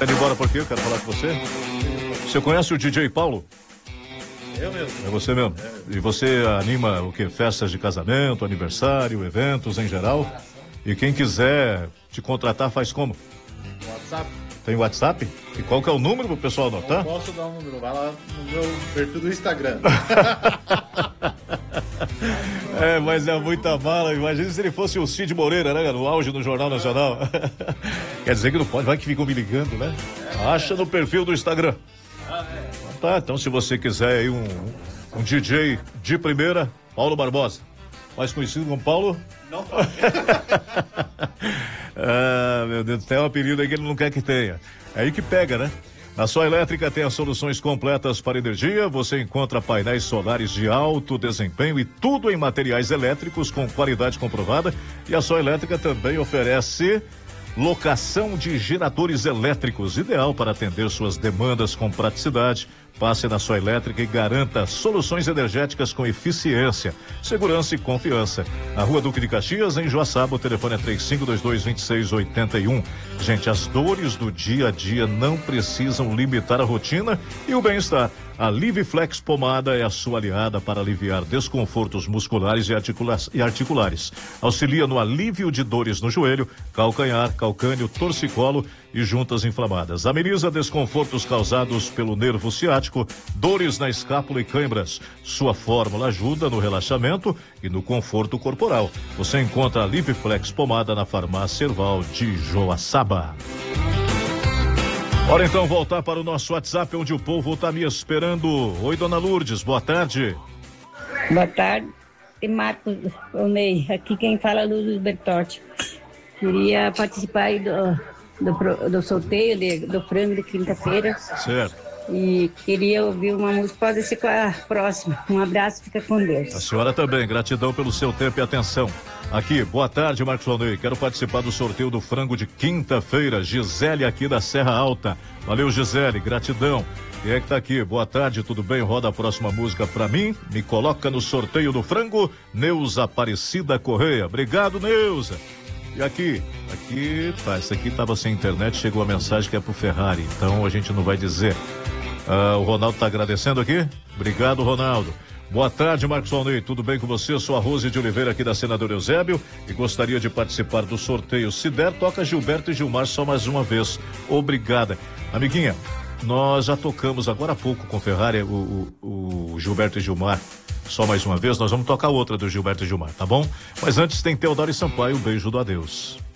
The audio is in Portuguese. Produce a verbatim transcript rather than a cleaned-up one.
Tá indo embora por quê? Eu quero falar com você. Você conhece o D J Paulo? Eu mesmo. É você mesmo. É. E você anima o quê? Festas de casamento, aniversário, eventos em geral? E quem quiser te contratar faz como? WhatsApp. Tem WhatsApp? E qual que é o número pro pessoal anotar? Eu posso dar um número, vai lá no meu perfil do Instagram. É, mas é muita mala. Imagina se ele fosse o Cid Moreira, né? No auge do Jornal Nacional. Quer dizer que não pode, vai que ficam me ligando, né? Acha no perfil do Instagram. Então tá, então se você quiser aí um, um D J de primeira, Paulo Barbosa. Mais conhecido como Paulo? Não pode. Ah, meu Deus, tem um apelido aí que ele não quer que tenha. É aí que pega, né? Na Só Elétrica tem as soluções completas para energia. Você encontra painéis solares de alto desempenho e tudo em materiais elétricos com qualidade comprovada. E a Só Elétrica também oferece locação de geradores elétricos, ideal para atender suas demandas com praticidade. Passe na Só Elétrica e garanta soluções energéticas com eficiência, segurança e confiança. Na Rua Duque de Caxias, em Joaçaba, o telefone é três cinco dois dois, dois seis oito um. Gente, as dores do dia a dia não precisam limitar a rotina e o bem-estar. A Liviflex Pomada é a sua aliada para aliviar desconfortos musculares e, articula e articulares. Auxilia no alívio de dores no joelho, calcanhar, calcânio, torcicolo e juntas inflamadas. Ameniza desconfortos causados pelo nervo ciático, dores na escápula e cãibras. Sua fórmula ajuda no relaxamento e no conforto corporal. Você encontra a Liviflex Pomada na Farmácia Erval de Joaçaba. Bora então voltar para o nosso WhatsApp, onde o povo está me esperando. Oi, dona Lourdes, boa tarde. Boa tarde, Marcos, o Ney, aqui quem fala é Lourdes Bertotti. Queria participar aí do, do, do sorteio de, do frango de quinta-feira. Certo. E queria ouvir uma música, pode ser com a próxima. Um abraço, fica com Deus. A senhora também, gratidão pelo seu tempo e atenção. Aqui, boa tarde, Marcos Launay. Quero participar do sorteio do frango de quinta-feira. Gisele aqui da Serra Alta. Valeu, Gisele, gratidão. Quem é que tá aqui? Boa tarde, tudo bem? Roda a próxima música pra mim. Me coloca no sorteio do frango. Neuza Aparecida Correia. Obrigado, Neuza. E aqui, aqui, tá, esse aqui tava sem internet, chegou a mensagem que é pro Ferrari, então a gente não vai dizer. Ah, o Ronaldo tá agradecendo aqui? Obrigado, Ronaldo. Boa tarde, Marcos Launay, tudo bem com você? Eu sou a Rose de Oliveira aqui da Senador Eusébio e gostaria de participar do sorteio. Se der, toca Gilberto e Gilmar só mais uma vez. Obrigada. Amiguinha, nós já tocamos agora há pouco com Ferrari o, o, o Gilberto e Gilmar. Só mais uma vez, nós vamos tocar outra do Gilberto e Gilmar, tá bom? Mas antes tem Teodoro e Sampaio, um beijo do adeus.